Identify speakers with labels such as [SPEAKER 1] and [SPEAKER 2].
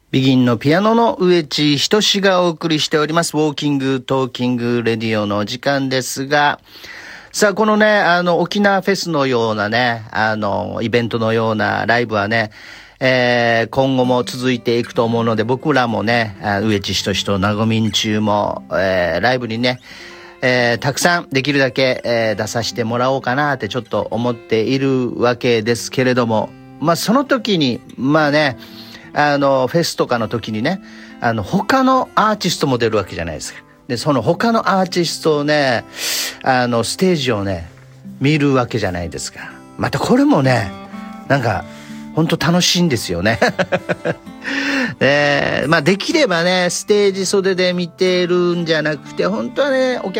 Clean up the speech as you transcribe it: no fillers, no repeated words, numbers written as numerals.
[SPEAKER 1] ビギンのピアノの植地仁がお送りしております。ウォーキングトーキングレディオの時間ですが、さあこのね、沖縄フェスのようなね、イベントのようなライブはね、今後も続いていくと思うので、僕らもね、植地仁となごみん中も、ライブにね、たくさんできるだけ、出させてもらおうかなってちょっと思っているわけですけれども、まあその時にまあね、フェスとかの時にね、他のアーティストも出るわけじゃないですか。でその他のアーティストをね、ステージをね見るわけじゃないですか。またこれもね、なんか本当楽しいんですよね。まあできればね、ステージ袖で見てるんじゃなくて、本当はね、お客